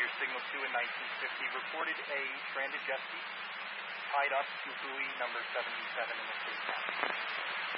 through signal 2 in 1950, reported a stranded jet ski tied up to buoy number 77 in the Cape Town.